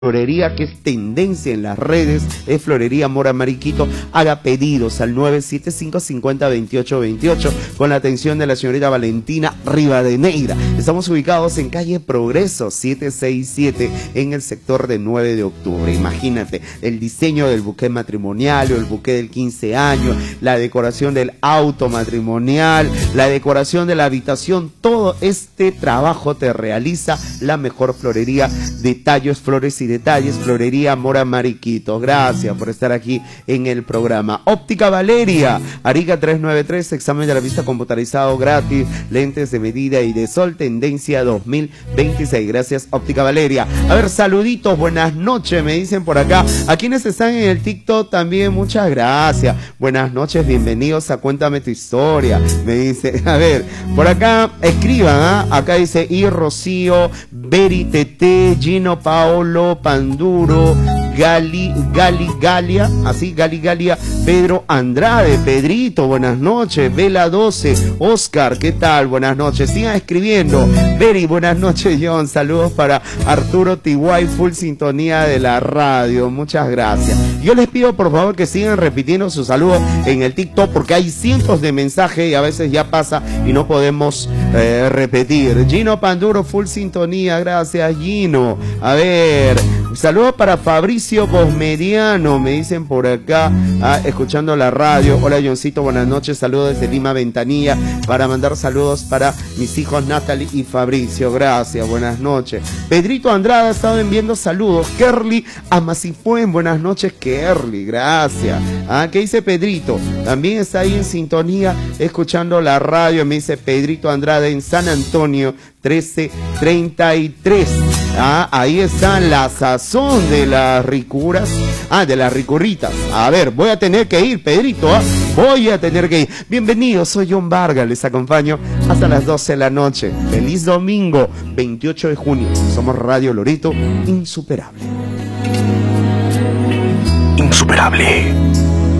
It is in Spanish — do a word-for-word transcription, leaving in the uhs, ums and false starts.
florería que es tendencia en las redes, es Florería Mora Mariquito. Haga pedidos al nueve siete cinco, cinco cero, veintiocho veintiocho con la atención de la señorita Valentina Rivadeneira. Estamos ubicados en calle Progreso setecientos sesenta y siete en el sector de nueve de octubre. Imagínate el diseño del buqué matrimonial o el buqué del quince años, la decoración del auto matrimonial, la decoración de la habitación. Todo este trabajo te realiza la mejor florería, detalles, flores y detalles, Florería Mora Mariquito. Gracias por estar aquí en el programa. Óptica Valeria, Arica trescientos noventa y tres, examen de la vista computarizado gratis, lentes de medida y de sol, tendencia dos mil veintiséis. Gracias, Óptica Valeria. A ver, saluditos, buenas noches, me dicen por acá. A quienes están en el TikTok también, muchas gracias. Buenas noches, bienvenidos a Cuéntame tu historia. Me dice, a ver, por acá escriban, ¿eh? Acá dice Y Rocío, Beri Tete, Gino Paolo, Panduro, Gali, Gali, Galia, así, Gali, Galia, Pedro Andrade, Pedrito, buenas noches, Vela doce, Oscar, ¿qué tal? Buenas noches, sigan escribiendo. Beri, buenas noches, John, saludos para Arturo Tiguay, full sintonía de la radio, muchas gracias. Yo les pido por favor que sigan repitiendo sus saludos en el TikTok porque hay cientos de mensajes y a veces ya pasa y no podemos eh, repetir. Gino Panduro, full sintonía, gracias Gino. A ver, saludos para Fabricio Bosmediano, me dicen por acá, ah, escuchando la radio. Hola Johncito, buenas noches, saludos desde Lima Ventanilla, para mandar saludos para mis hijos Natalie y Fabricio, gracias, buenas noches. Pedrito Andrade ha estado enviando saludos. Kerly Amasifuen, buenas noches Kerly, gracias. Ah, ¿qué dice Pedrito? También está ahí en sintonía, escuchando la radio, me dice Pedrito Andrade en San Antonio, trece treinta y tres. Ah, ahí está la sazón de las ricuras, ah, de las ricurritas. A ver, voy a tener que ir, Pedrito, ¿ah? Voy a tener que ir. Bienvenidos, soy John Vargas, les acompaño hasta las doce de la noche. Feliz domingo, veintiocho de junio. Somos Radio Loreto, insuperable. Insuperable.